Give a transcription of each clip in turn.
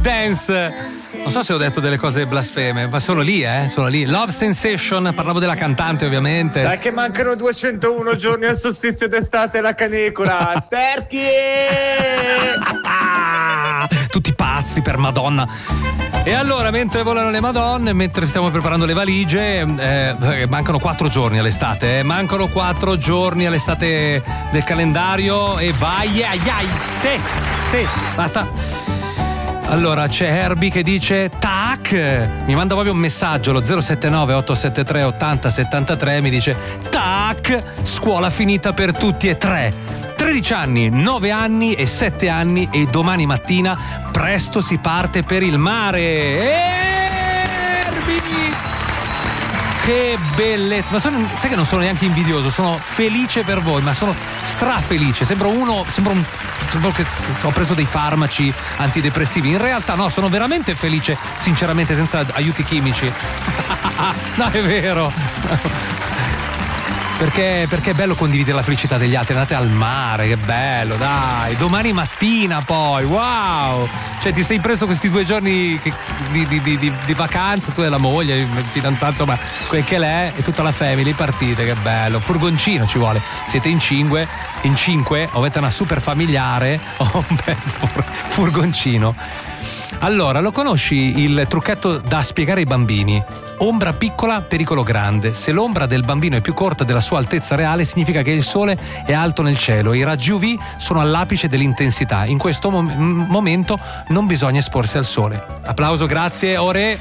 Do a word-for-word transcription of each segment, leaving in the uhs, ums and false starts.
Dance. Non so se ho detto delle cose blasfeme, ma sono lì, eh, sono lì. Love Sensation, parlavo della cantante ovviamente. Dai che mancano duecentouno giorni al solstizio d'estate e la canicola. Sterchi! Tutti pazzi per Madonna. E allora, mentre volano le Madonne, mentre stiamo preparando le valigie, eh, mancano quattro giorni all'estate, eh, mancano quattro giorni all'estate del calendario e vai, ai, ai, sì, sì, basta. Allora c'è Herbie che dice tac, mi manda proprio un messaggio allo zero sette nove otto sette tre otto zero sette tre, mi dice tac, scuola finita per tutti e tre. tredici anni, nove anni e sette anni e domani mattina presto si parte per il mare. Herbie! Che bellezza, ma sono, sai che non sono neanche invidioso, sono felice per voi, ma sono strafelice, sembra uno, sembra un, sembra che ho preso dei farmaci antidepressivi, in realtà no, sono veramente felice, sinceramente, senza aiuti chimici. No, è vero. Perché, perché è bello condividere la felicità degli altri, andate al mare, che bello, dai, domani mattina poi, wow, cioè ti sei preso questi due giorni di, di, di, di, di vacanza, tu e la moglie, il fidanzato, insomma, quel che l'è, e tutta la family, partite, che bello, furgoncino ci vuole, siete in cinque, in cinque, avete una super familiare, oh, un bel fur, furgoncino. Allora, lo conosci il trucchetto da spiegare ai bambini? Ombra piccola, pericolo grande. Se l'ombra del bambino è più corta della sua altezza reale, significa che il sole è alto nel cielo e i raggi U V sono all'apice dell'intensità. In questo mom- momento non bisogna esporsi al sole. Applauso, grazie, ore.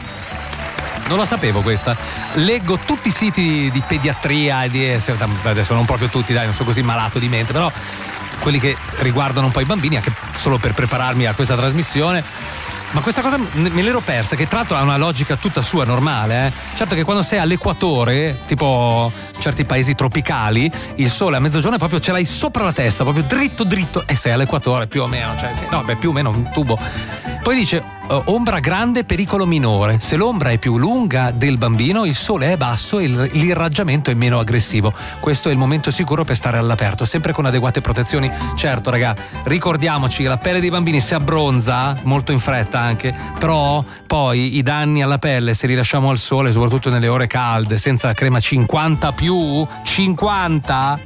Non la sapevo questa. Leggo tutti i siti di pediatria e di... adesso non proprio tutti, dai, non sono così malato di mente, però quelli che riguardano un po' i bambini, anche solo per prepararmi a questa trasmissione. Ma questa cosa me l'ero persa, che tra l'altro ha una logica tutta sua, normale, eh? Certo che quando sei all'equatore, tipo certi paesi tropicali, il sole a mezzogiorno proprio ce l'hai sopra la testa, proprio dritto dritto, e sei all'equatore più o meno, cioè sì, no, beh, più o meno un tubo. Poi dice uh, ombra grande, pericolo minore. Se l'ombra è più lunga del bambino, il sole è basso e il, l'irraggiamento è meno aggressivo. Questo è il momento sicuro per stare all'aperto, sempre con adeguate protezioni. Certo, raga, ricordiamoci che la pelle dei bambini si abbronza molto in fretta anche, però poi i danni alla pelle, se li lasciamo al sole, soprattutto nelle ore calde, senza crema cinquanta più, cinquanta,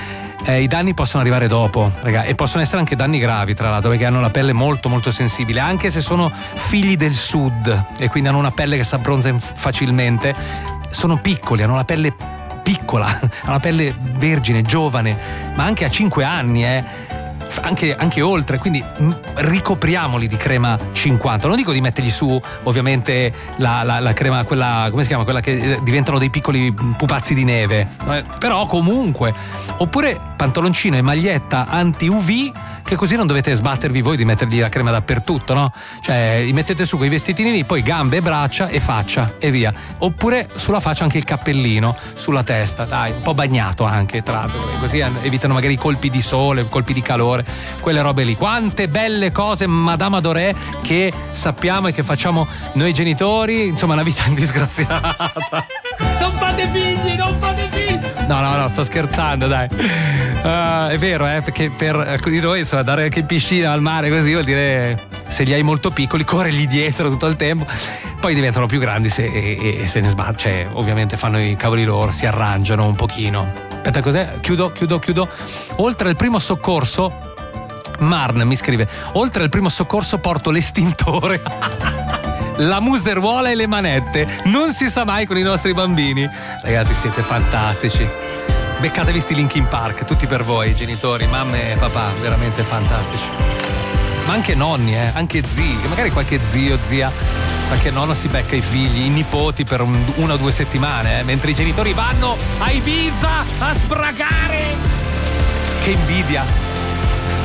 eh, i danni possono arrivare dopo, raga, e possono essere anche danni gravi, tra l'altro, perché hanno la pelle molto molto sensibile, anche se sono figli del sud e quindi hanno una pelle che si abbronza facilmente. Sono piccoli, hanno la pelle piccola, hanno una pelle vergine, giovane, ma anche a cinque anni, eh Anche, anche oltre, quindi ricopriamoli di crema cinquanta. Non dico di mettergli su ovviamente la, la, la crema, quella, come si chiama? Quella che diventano dei piccoli pupazzi di neve, eh, però comunque, oppure pantaloncino e maglietta anti U V, che così non dovete sbattervi voi di mettergli la crema dappertutto, no? Cioè, gli mettete su quei vestitini lì, poi gambe, braccia e faccia e via. Oppure sulla faccia anche il cappellino, sulla testa, dai, un po' bagnato anche, tra l'altro, così evitano magari i colpi di sole, colpi di calore, quelle robe lì. Quante belle cose, Madame Adoré, che sappiamo e che facciamo noi genitori, insomma, una vita indisgraziata. Non fate figli, non fate figli! No, no, no, sto scherzando, dai. Uh, è vero, eh, perché per alcuni di noi, insomma, andare anche in piscina, al mare, così vuol dire, se li hai molto piccoli, corrergli dietro tutto il tempo. Poi diventano più grandi se, e, e se ne sbagliano, cioè, ovviamente fanno i cavoli loro, si arrangiano un pochino. Aspetta, cos'è? Chiudo, chiudo, chiudo. Oltre al primo soccorso, Marn mi scrive, oltre al primo soccorso porto l'estintore, la museruola e le manette. Non si sa mai con i nostri bambini. Ragazzi, siete fantastici. Beccatevi sti Linkin Park, tutti per voi, genitori, mamme e papà, veramente fantastici. Ma anche nonni, eh, anche zii, che magari qualche zio, zia, qualche nonno si becca i figli, i nipoti per un, una o due settimane, eh, mentre i genitori vanno a Ibiza a sbragare. Che invidia.